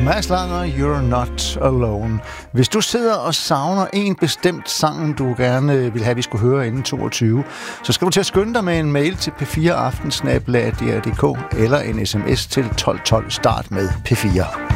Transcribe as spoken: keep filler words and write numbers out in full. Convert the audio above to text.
Mads Langer, You're Not Alone. Hvis du sidder og savner en bestemt sang, du gerne vil have, vi skulle høre inden toogtyve, så skal du til at skynde dig med en mail til p fire aften snabel-a d r punktum d k eller en sms til tolv tolv. Start med P fire.